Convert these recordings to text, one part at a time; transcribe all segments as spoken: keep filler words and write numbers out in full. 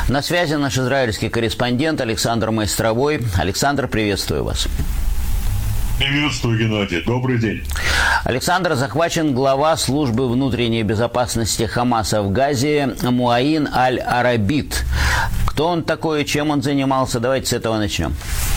На связи наш израильский корреспондент Александр Майстровой. Александр, приветствую вас. Приветствую, Геннадий. Добрый день. Александр, захвачен глава службы внутренней безопасности Хамаса в Газе Муаин Аль-Арабит. Кто он такой, чем он занимался? Давайте с этого начнем.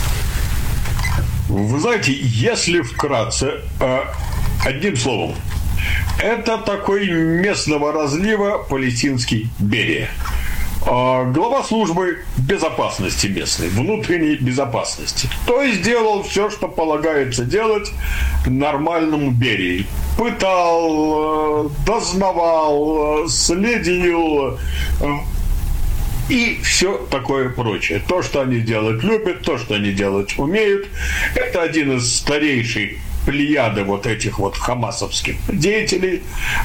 Вы знаете, если вкратце, одним словом, это такой местного разлива палестинский Берия. Глава службы безопасности местной, внутренней безопасности. То есть делал все, что полагается делать нормальному Берии. Пытал, дознавал, следил и все такое прочее. То, что они делать любят, то, что они делать умеют. Это один из старейших плеяды вот этих вот хамасовских деятелей,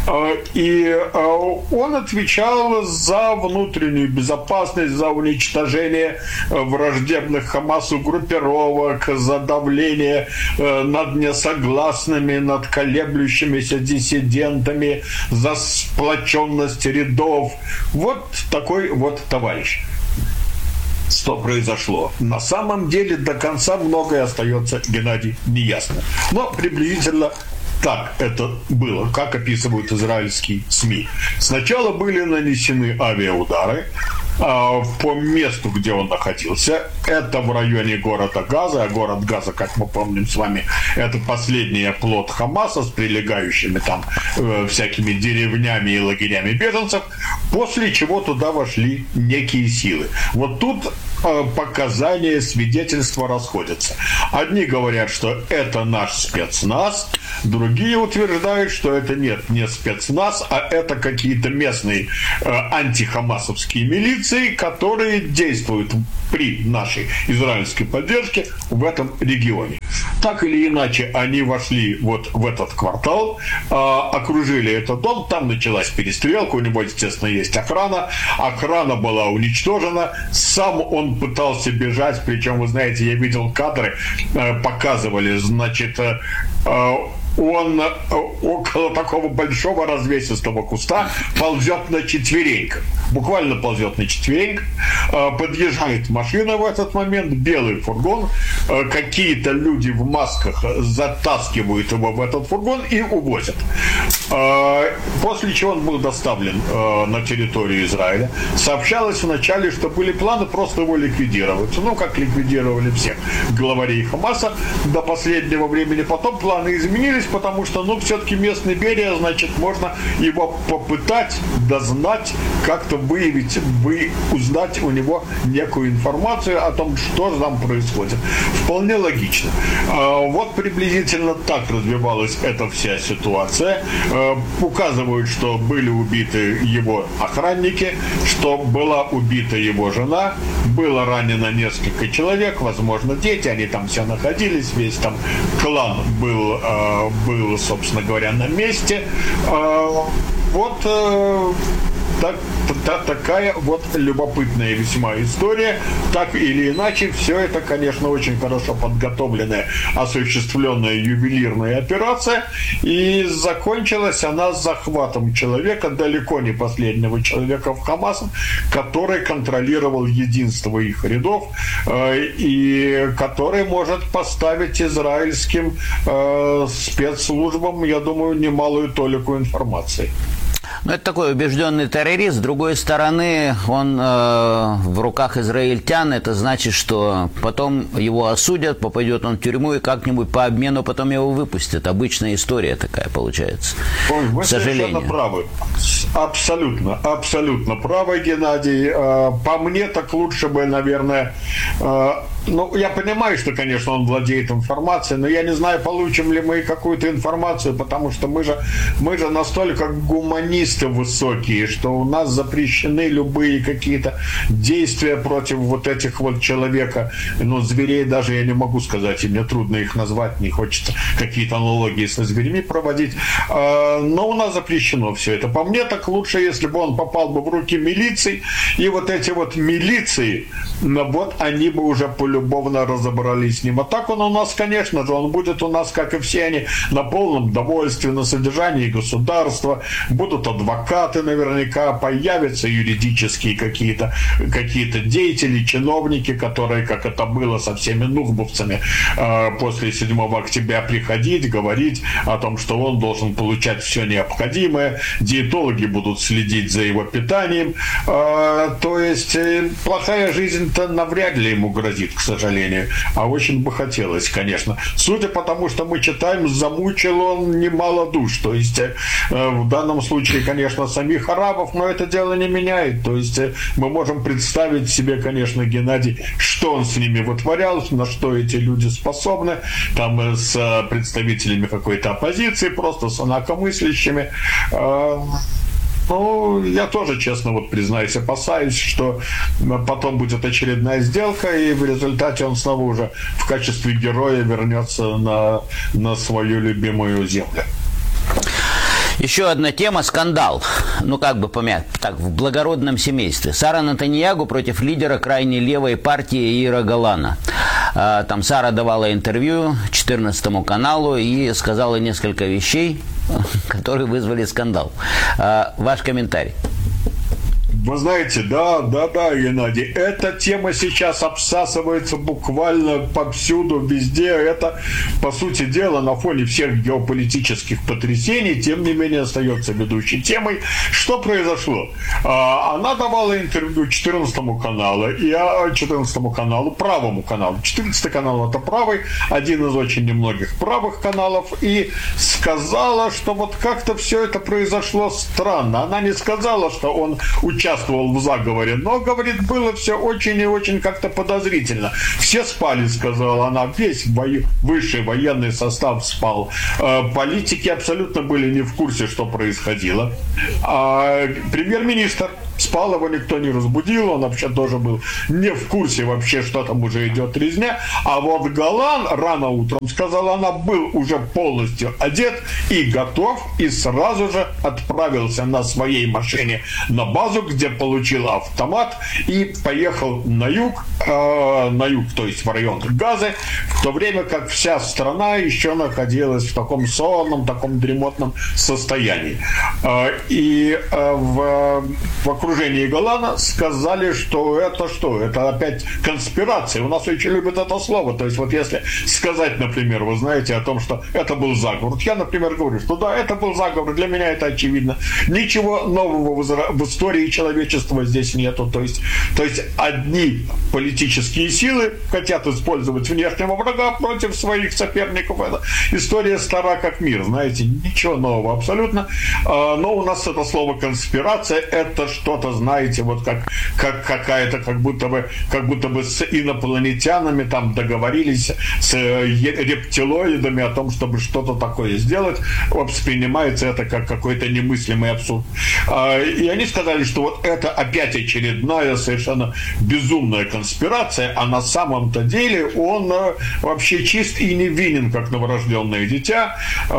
и он отвечал за внутреннюю безопасность, за уничтожение враждебных Хамасу группировок, за давление над несогласными, над колеблющимися диссидентами, за сплоченность рядов. Вот такой вот товарищ. Что произошло? На самом деле до конца многое остается, Геннадий, неясно. Но приблизительно так это было, как описывают израильские СМИ. Сначала были нанесены авиаудары э, по месту, где он находился. Это в районе города Газа. А город Газа, как мы помним с вами, это последний оплот Хамаса с прилегающими там э, всякими деревнями и лагерями беженцев. После чего туда вошли некие силы. Вот тут э, показания, свидетельства расходятся. Одни говорят, что это наш спецназ, другие утверждают, что это нет, не спецназ, а это какие-то местные э, антихамасовские милиции, которые действуют при нашей израильской поддержке в этом регионе. Так или иначе, они вошли вот в этот квартал, э, окружили этот дом, там началась перестрелка, у него, естественно, есть охрана, охрана была уничтожена, сам он пытался бежать, причем, вы знаете, я видел кадры, э, показывали, значит, э, он около такого большого развесистого куста ползет на четвереньках. Буквально ползет на четвереньках. Подъезжает машина в этот момент, белый фургон. Какие-то люди в масках затаскивают его в этот фургон и увозят. После чего он был доставлен на территорию Израиля. Сообщалось вначале, что были планы просто его ликвидировать. Ну, как ликвидировали всех главарей Хамаса до последнего времени. Потом планы изменились, потому что, ну, все-таки местный Берия, значит, можно его попытать дознать, как-то выявить, вы, узнать у него некую информацию о том, что же там происходит. Вполне логично. Вот приблизительно так развивалась эта вся ситуация. Указывают, что были убиты его охранники, что была убита его жена, было ранено несколько человек, возможно, дети, они там все находились, весь там клан был, был, собственно говоря, на месте. Вот так, та, такая вот любопытная весьма история. Так или иначе, все это, конечно, очень хорошо подготовленная, осуществленная ювелирная операция. И закончилась она захватом человека, далеко не последнего человека в Хамасе, который контролировал единство их рядов э, и который может поставить израильским э, спецслужбам, я думаю, немалую толику информации. Ну, это такой убежденный террорист. С другой стороны, он э, в руках израильтян. Это значит, что потом его осудят, попадет он в тюрьму и как-нибудь по обмену потом его выпустят. Обычная история такая получается. Ой, вы к сожалению. Совершенно правы. Абсолютно, абсолютно правы, Геннадий. По мне, так лучше бы, наверное... Ну, я понимаю, что, конечно, он владеет информацией, но я не знаю, получим ли мы какую-то информацию, потому что мы же, мы же настолько гуманисты высокие, что у нас запрещены любые какие-то действия против вот этих вот человека. Ну, зверей даже я не могу сказать, и мне трудно их назвать, не хочется какие-то аналогии со зверями проводить. Но у нас запрещено все это. По мне, так лучше, если бы он попал бы в руки милиции, и вот эти вот милиции, вот они бы уже по полюбовно разобрались с ним. А так он у нас, конечно же, он будет у нас, как и все они, на полном довольстве, на содержании государства. Будут адвокаты наверняка, появятся юридические какие-то какие-то деятели, чиновники, которые, как это было со всеми нухбовцами, после седьмого октября приходить, говорить о том, что он должен получать все необходимое. Диетологи будут следить за его питанием. То есть плохая жизнь-то навряд ли ему грозит, к сожалению. А очень бы хотелось, конечно. Судя по тому, что мы читаем, замучил он немало душ. То есть в данном случае, конечно, самих арабов, но это дело не меняет. То есть мы можем представить себе, конечно, Геннадий, что он с ними вытворял, на что эти люди способны, там с представителями какой-то оппозиции, просто с инакомыслящими. Ну, я тоже, честно, вот признаюсь, опасаюсь, что потом будет очередная сделка, и в результате он снова уже в качестве героя вернется на, на свою любимую землю. Еще одна тема – скандал. Ну, как бы помять, так, в благородном семействе. Сара Нетаньягу против лидера крайне левой партии Яира Голана. Там Сара давала интервью четырнадцатому каналу и сказала несколько вещей, которые вызвали скандал. Ваш комментарий. Вы знаете, да, да, да, Геннадий, эта тема сейчас обсасывается буквально повсюду, везде. Это, по сути дела, на фоне всех геополитических потрясений, тем не менее, остается ведущей темой. Что произошло? Она давала интервью четырнадцатому каналу, и четырнадцатому каналу, правому каналу. четырнадцатый канал – это правый, один из очень немногих правых каналов, и сказала, что вот как-то все это произошло странно. Она не сказала, что он участвовал участвовал в заговоре, но, говорит, было все очень и очень как-то подозрительно. Все спали, сказала она, весь во- высший военный состав спал. Э, политики абсолютно были не в курсе, что происходило. А премьер-министр спал, его никто не разбудил, он вообще тоже был не в курсе вообще, что там уже идет резня. А вот Голан рано утром, сказала она, был уже полностью одет и готов, и сразу же отправился на своей машине на базу, где получил автомат и поехал на юг, э, на юг, то есть в район Газы, в то время как вся страна еще находилась в таком сонном, таком дремотном состоянии. Э, и э, в, в окружении Голана сказали, что это что? Это опять конспирация. У нас очень любят это слово. То есть вот если сказать, например, вы знаете о том, что это был заговор. Вот я, например, говорю, что да, это был заговор. Для меня это очевидно. Ничего нового в истории человечества здесь нету. То есть, то есть одни политические силы хотят использовать внешнего врага против своих соперников. Это история стара как мир. Знаете, ничего нового абсолютно. Но у нас это слово конспирация, это что-то, знаете, вот как, как какая-то, как будто бы, как будто бы с инопланетянами там договорились, с рептилоидами о том, чтобы что-то такое сделать. Воспринимается это как какой-то немыслимый абсурд. И они сказали, что вот это опять очередная совершенно безумная конспирация, а на самом-то деле он вообще чист и невинен, как новорожденное дитя.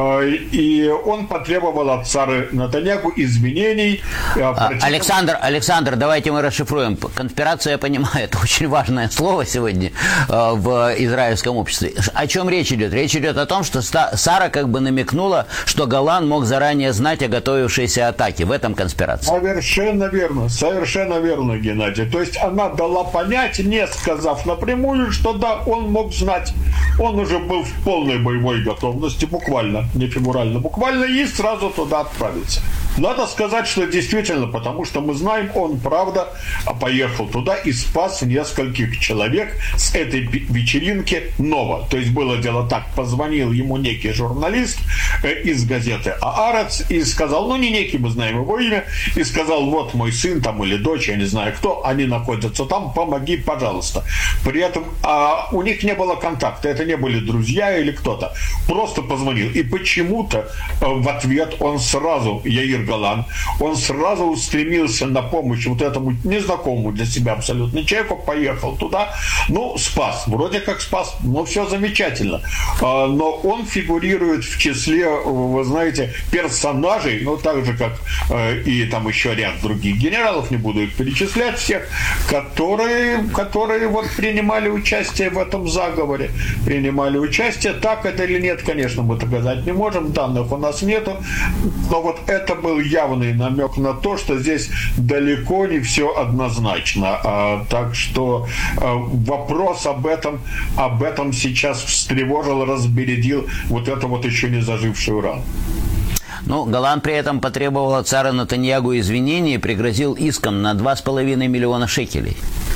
И он потребовал от Сары Нетаньягу извинений. Александр, Александр, давайте мы расшифруем. Конспирация, я понимаю, это очень важное слово сегодня э, в израильском обществе. О чем речь идет? Речь идет о том, что Сара как бы намекнула, что Голан мог заранее знать о готовившейся атаке. В этом конспирация. Совершенно верно, совершенно верно, Геннадий. То есть она дала понять, не сказав напрямую, что да, он мог знать. Он уже был в полной боевой готовности, буквально, не фигурально, буквально, и сразу туда отправился. Надо сказать, что действительно, потому что мы знаем, он, правда, поехал туда и спас нескольких человек с этой вечеринки Нова. То есть было дело так, позвонил ему некий журналист из газеты «Аарец» и сказал, ну не некий, мы знаем его имя, и сказал, вот мой сын там или дочь, я не знаю кто, они находятся там, помоги, пожалуйста. При этом а, у них не было контакта, это не были друзья или кто-то, просто позвонил. И почему-то в ответ он сразу, Яир Голланд, он сразу устремился на помощь вот этому незнакомому для себя абсолютно человеку, поехал туда, ну, спас, вроде как спас, ну, все замечательно. Но он фигурирует в числе, вы знаете, персонажей, ну, так же, как и там еще ряд других генералов, не буду их перечислять всех, которые, которые вот принимали участие в этом заговоре, принимали участие. Так это или нет, конечно, мы доказать не можем, данных у нас нету, но вот это был явный намек на то, что здесь далеко не все однозначно. А, так что а, вопрос об этом, об этом сейчас встревожил, разбередил вот это вот еще не зажившую рану. Ну, Голланд при этом потребовал от царя Нетаньяху извинений и пригрозил иском на два с половиной миллиона шекелей.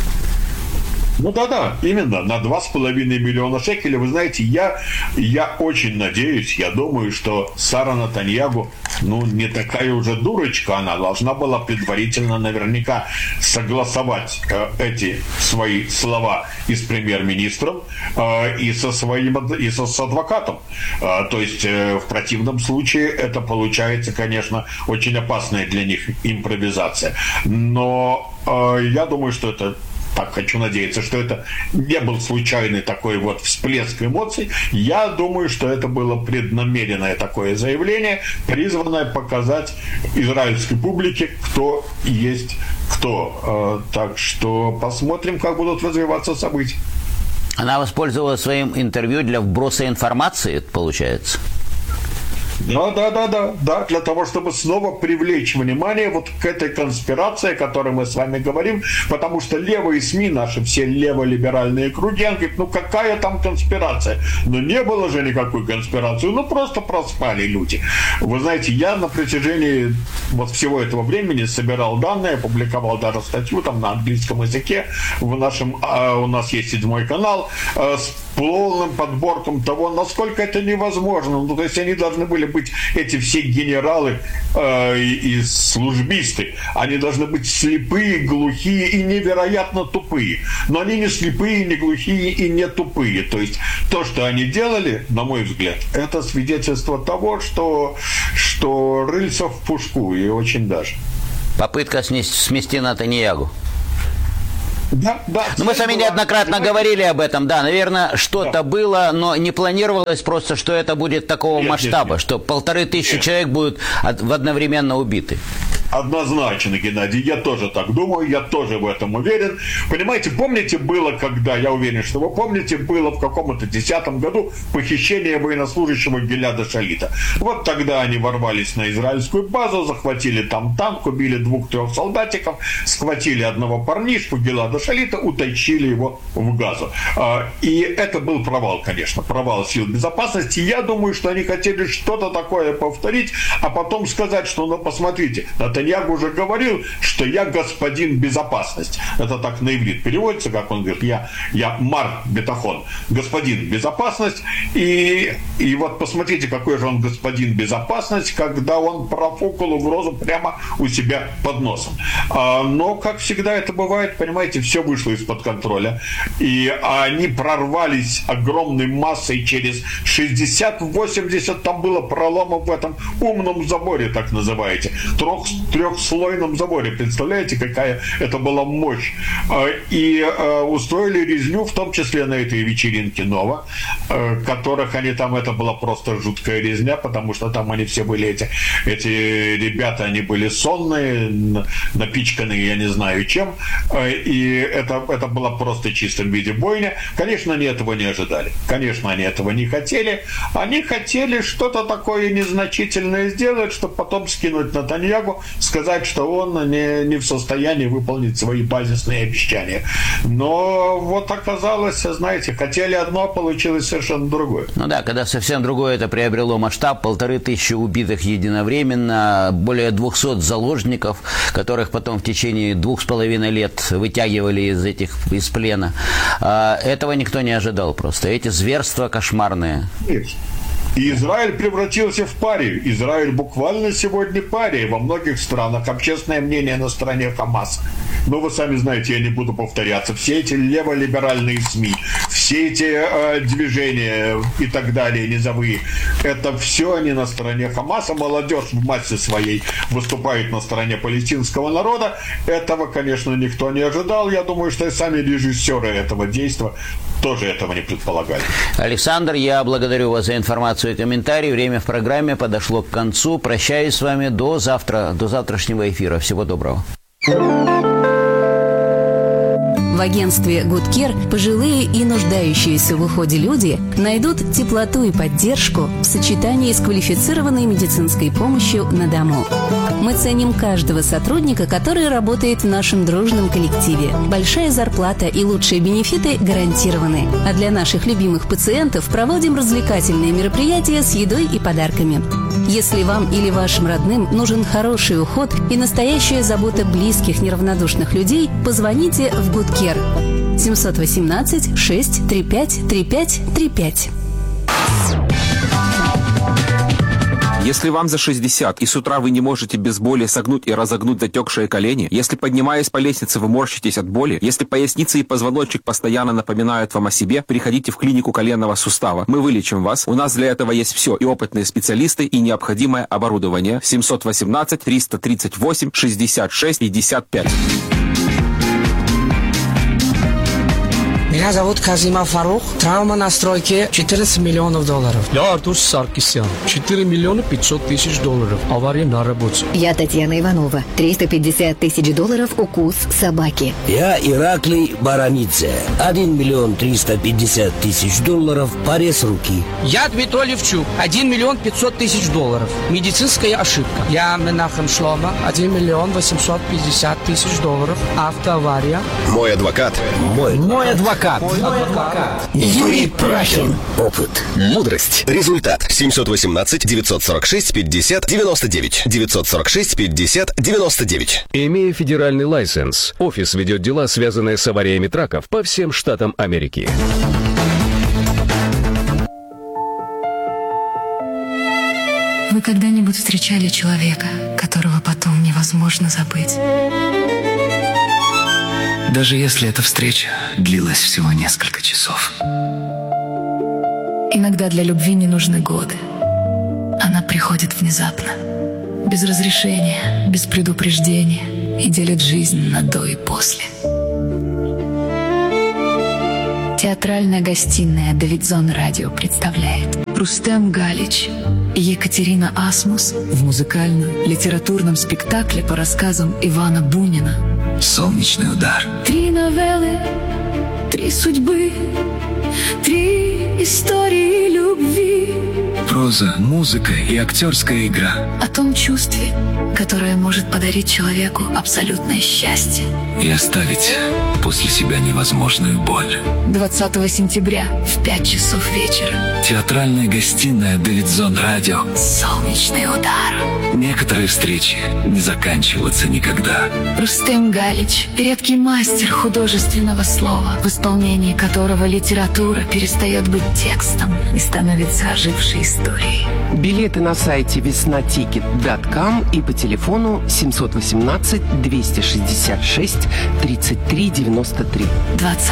Ну да-да, именно, на два с половиной миллиона шекелей. Вы знаете, я, я очень надеюсь, я думаю, что Сара Нетаньяху, ну, не такая уже дурочка, она должна была предварительно наверняка согласовать э, эти свои слова и с премьер-министром, э, и со своим, и со, с адвокатом. Э, то есть, э, в противном случае это получается, конечно, очень опасная для них импровизация. Но э, я думаю, что это... Так, хочу надеяться, что это не был случайный такой вот всплеск эмоций. Я думаю, что это было преднамеренное такое заявление, призванное показать израильской публике, кто есть кто. Так что посмотрим, как будут развиваться события. Она воспользовалась своим интервью для вброса информации, получается? Да, да, да, да, да, для того, чтобы снова привлечь внимание вот к этой конспирации, о которой мы с вами говорим, потому что левые СМИ, наши все леволиберальные круги, они говорят, ну какая там конспирация? Ну не было же никакой конспирации, ну просто проспали люди. Вы знаете, я на протяжении вот всего этого времени собирал данные, опубликовал даже статью там на английском языке, в нашем, а, у нас есть седьмой канал, а, с полным подборком того, насколько это невозможно. Ну, то есть они должны были быть, эти все генералы э, и службисты, они должны быть слепые, глухие и невероятно тупые. Но они не слепые, не глухие и не тупые. То есть то, что они делали, на мой взгляд, это свидетельство того, что, что рыльца в пушку, и очень даже. Попытка смести Нетаньяху. Да, да. Но мы с вами неоднократно говорили об этом, да, наверное, что-то да. было, но не планировалось просто, что это будет такого нет, масштаба, нет, нет. что полторы тысячи нет. человек будут одновременно убиты. Однозначно, Геннадий, я тоже так думаю, я тоже в этом уверен. Понимаете, помните, было, когда, я уверен, что вы помните, было в каком-то десятом году похищение военнослужащего Гиляда Шалита. Вот тогда они ворвались на израильскую базу, захватили там танк, убили двух-трех солдатиков, схватили одного парнишку Гилада Шалита, утащили его в Газу. И это был провал, конечно, провал сил безопасности. Я думаю, что они хотели что-то такое повторить, а потом сказать, что, ну, посмотрите, Нетаньяху уже говорил, что я господин безопасность. Это так на иврит переводится, как он говорит, я, я мар бетахон, господин безопасность. И, и вот посмотрите, какой же он господин безопасность, когда он профукал угрозу прямо у себя под носом. А, но, как всегда это бывает, понимаете, все вышло из-под контроля. И они прорвались огромной массой через шестьдесят-восемьдесят, там было проломов в этом умном заборе, так называете. Трех трехслойном заборе. Представляете, какая это была мощь. И устроили резню, в том числе на этой вечеринке Нова, которых они там, это была просто жуткая резня, потому что там они все были, эти, эти ребята, они были сонные, напичканные, я не знаю чем, и это, это была просто в чистом виде бойня. Конечно, они этого не ожидали. Конечно, они этого не хотели. Они хотели что-то такое незначительное сделать, чтобы потом скинуть Нетаньяху, сказать, что он не, не в состоянии выполнить свои базисные обещания. Но вот оказалось, знаете, хотели одно, получилось совершенно другое. Ну да, когда совсем другое это приобрело масштаб, полторы тысячи убитых единовременно, более двухсот заложников, которых потом в течение двух с половиной лет вытягивали из этих, из плена. Этого никто не ожидал просто. Эти зверства кошмарные. Нет. И Израиль превратился в парию. Израиль буквально сегодня пария. Во многих странах общественное мнение на стороне Хамаса. Но вы сами знаете, я не буду повторяться. Все эти леволиберальные СМИ, все все эти э, движения и так далее, низовые, это все они на стороне Хамаса. Молодежь в массе своей выступает на стороне палестинского народа. Этого, конечно, никто не ожидал. Я думаю, что и сами режиссеры этого действия тоже этого не предполагали. Александр, я благодарю вас за информацию и комментарии. Время в программе подошло к концу. Прощаюсь с вами до завтра, до завтрашнего эфира. Всего доброго. В агентстве Good Care пожилые и нуждающиеся в уходе люди найдут теплоту и поддержку в сочетании с квалифицированной медицинской помощью на дому. Мы ценим каждого сотрудника, который работает в нашем дружном коллективе. Большая зарплата и лучшие бенефиты гарантированы. А для наших любимых пациентов проводим развлекательные мероприятия с едой и подарками. Если вам или вашим родным нужен хороший уход и настоящая забота близких неравнодушных людей, позвоните в Good Care. семьсот восемнадцать шесть тридцать пять тридцать пять тридцать пять. Если вам за шестьдесят, и с утра вы не можете без боли согнуть и разогнуть затекшие колени, если, поднимаясь по лестнице, вы морщитесь от боли, если поясница и позвоночник постоянно напоминают вам о себе, приходите в клинику коленного сустава. Мы вылечим вас. У нас для этого есть все. И опытные специалисты, и необходимое оборудование. семьсот восемнадцать триста тридцать восемь шестьдесят шесть пятьдесят пять. Меня зовут Казимов Фарух. Травма на стройке четырнадцать миллионов долларов. Я Артур Саркисян. четыре миллиона пятьсот тысяч долларов. Авария на работе. Я Татьяна Иванова. триста пятьдесят тысяч долларов укус собаки. Я Ираклий Баранидзе. один миллион триста пятьдесят тысяч долларов. Порез руки. Я Дмитрий Левчук. один миллион пятьсот тысяч долларов. Медицинская ошибка. Я Менахем Шлома. один миллион восемьсот пятьдесят тысяч долларов. Автоавария. Мой адвокат. Мой, Мой адвокат. Мой адвокат. Юрий Прахин. Опыт. Мудрость. Результат. семьсот восемнадцать девятьсот сорок шесть пятьдесят девяносто девять. девятьсот сорок шесть пятьдесят девяносто девять. Имея федеральный лайсенс, офис ведет дела, связанные с авариями траков по всем штатам Америки. Вы когда-нибудь встречали человека, которого потом невозможно забыть? Даже если эта встреча длилась всего несколько часов. Иногда для любви не нужны годы. Она приходит внезапно, без разрешения, без предупреждения и делит жизнь на до и после. Театральная гостиная Давидзон Радио представляет Рустем Галич и Екатерина Асмус в музыкальном литературном спектакле по рассказам Ивана Бунина «Солнечный удар». Три новеллы, три судьбы, три истории любви. Проза, музыка и актерская игра. О том чувстве, которое может подарить человеку абсолютное счастье и оставить после себя невозможную боль. двадцатого сентября в пять часов вечера. Театральная гостиная Давидзон Радио. «Солнечный удар». Некоторые встречи не заканчиваются никогда. Рустем Галич – редкий мастер художественного слова, в исполнении которого литература перестает быть текстом и становится ожившей историей. Билеты на сайте весна тикет точка ком и по телефону семьсот восемнадцать двести шестьдесят шесть тридцать три девяносто три. двадцатого